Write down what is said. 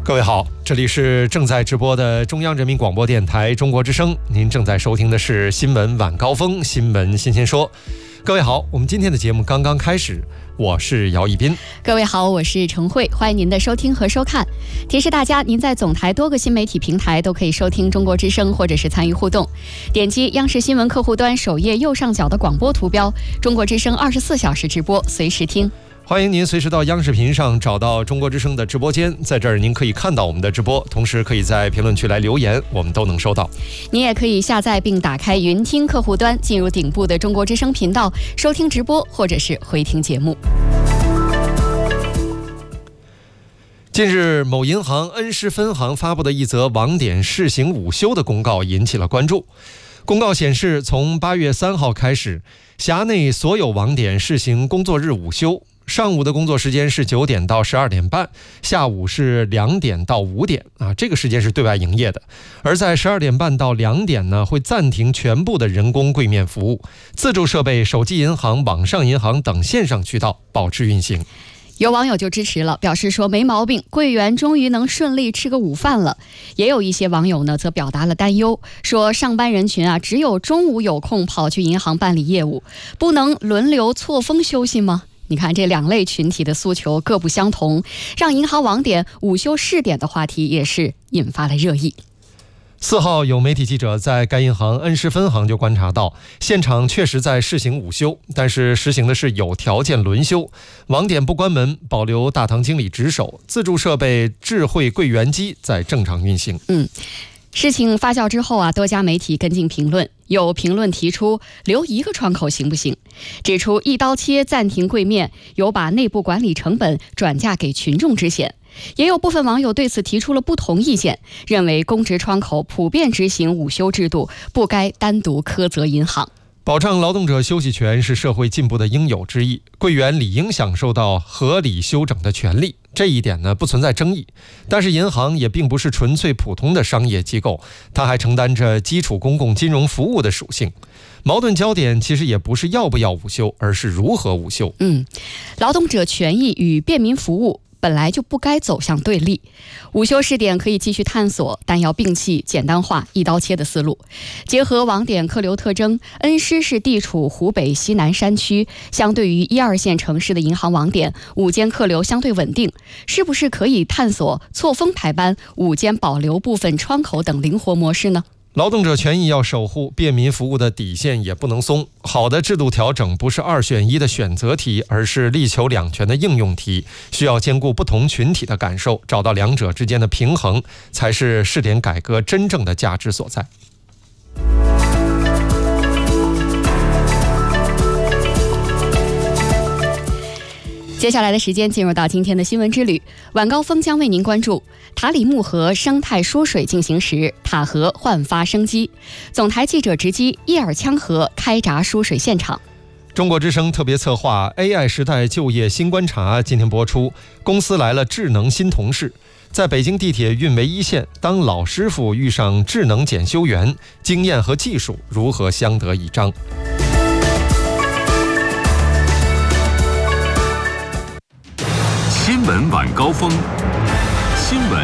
各位好，这里是正在直播的中央人民广播电台中国之声，您正在收听的是新闻晚高峰，新闻新鲜说。各位好，我们今天的节目刚刚开始，我是姚一斌。 各位好，我是陈慧，欢迎您的收听和收看。提示大家，您在总台多个新媒体平台都可以收听中国之声，或者是参与互动。点击央视新闻客户端首页右上角的广播图标，中国之声24小时直播，随时听。 欢迎您随时到央视频上找到中国之声的直播间，在这儿您可以看到我们的直播，同时可以在评论区来留言，我们都能收到。 您也可以下载并打开云听客户端，进入顶部的中国之声频道，收听直播或者是回听节目。 近日，某银行恩施分行发布的一则网点试行午休的公告引起了关注。公告显示，从8月3号开始，辖内所有网点试行工作日午休。上午的工作时间是9点到12点半，下午是2点到5点这个时间是对外营业的。而在12点半到2点呢，会暂停全部的人工柜面服务，自助设备、手机银行、网上银行等线上渠道保持运行。 有网友就支持了，表示说没毛病，柜员终于能顺利吃个午饭了。也有一些网友呢，则表达了担忧，说上班人群只有中午有空跑去银行办理业务，不能轮流错峰休息吗？你看，这两类群体的诉求各不相同，让银行网点午休试点的话题也是引发了热议。 4号，有媒体记者在该银行恩施分行就观察到，现场确实在试行午休，但是实行的是有条件轮休，网点不关门，保留大堂经理值守，自助设备、智慧柜员机在正常运行。 事情发酵之后多家媒体跟进评论，有评论提出留一个窗口行不行，指出一刀切暂停柜面有把内部管理成本转嫁给群众之嫌。也有部分网友对此提出了不同意见，认为公职窗口普遍执行午休制度，不该单独苛责银行。 保障劳动者休息权是社会进步的应有之义，柜员理应享受到合理休整的权利，这一点呢不存在争议。但是银行也并不是纯粹普通的商业机构，它还承担着基础公共金融服务的属性。矛盾焦点其实也不是要不要午休，而是如何午休。 劳动者权益与便民服务本来就不该走向对立，午休试点可以继续探索，但要摒弃简单化、一刀切的思路。结合网点客流特征，恩施是地处湖北西南山区，相对于1、2线城市的银行网点，午间客流相对稳定，是不是可以探索错峰排班、午间保留部分窗口等灵活模式呢？ 劳动者权益要守护，便民服务的底线也不能松。好的制度调整不是2选1的选择题，而是力求两全的应用题，需要兼顾不同群体的感受，找到两者之间的平衡，才是试点改革真正的价值所在。 接下来的时间进入到今天的新闻之旅，晚高峰将为您关注塔里木河生态疏水进行时，塔河焕发生机。总台记者直击叶尔羌河开闸疏水现场。 中国之声特别策划 AI 时代就业新观察今天播出，公司来了智能新同事。在北京地铁运维一线，当老师傅遇上智能检修员，经验和技术如何相得益彰？ 新闻晚高峰，新闻